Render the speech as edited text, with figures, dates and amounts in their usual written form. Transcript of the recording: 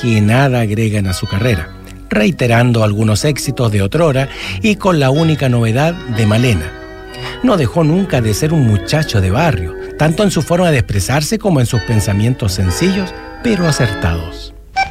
que nada agregan a su carrera, reiterando algunos éxitos de otrora y con la única novedad de Malena. No dejó nunca de ser un muchacho de barrio, tanto en su forma de expresarse como en sus pensamientos sencillos, pero acertados.